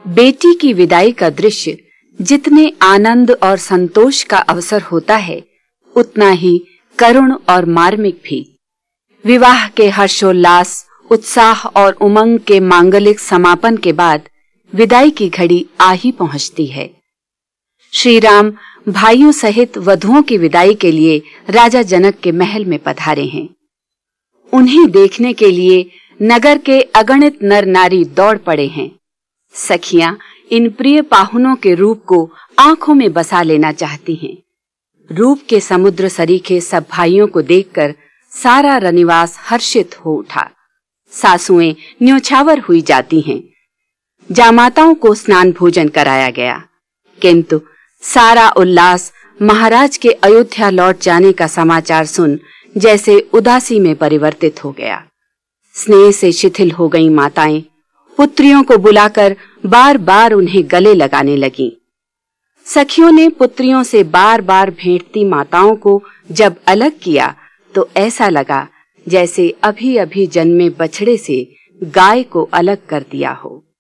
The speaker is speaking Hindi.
बेटी की विदाई का दृश्य जितने आनंद और संतोष का अवसर होता है, उतना ही करुण और मार्मिक भी। विवाह के हर्षोल्लास, उत्साह और उमंग के मांगलिक समापन के बाद विदाई की घड़ी आ ही पहुंचती है। श्री राम भाइयों सहित वधुओं की विदाई के लिए राजा जनक के महल में पधारे हैं। उन्हें देखने के लिए नगर के अगणित नर नारी दौड़ पड़े हैं। सखियां इन प्रिय पाहुनों के रूप को आंखों में बसा लेना चाहती हैं। रूप के समुद्र सरीखे सब भाइयों को देखकर सारा रनिवास हर्षित हो उठा। सासुएं न्योछावर हुई जाती हैं। जामाताओं को स्नान भोजन कराया गया, किंतु सारा उल्लास महाराज के अयोध्या लौट जाने का समाचार सुन जैसे उदासी में परिवर्तित हो गया। स्नेह से शिथिल हो गई माताएं पुत्रियों को बुलाकर बार बार उन्हें गले लगाने लगीं। सखियों ने पुत्रियों से बार बार भेंटती माताओं को जब अलग किया तो ऐसा लगा जैसे अभी अभी जन्मे बछड़े से गाय को अलग कर दिया हो।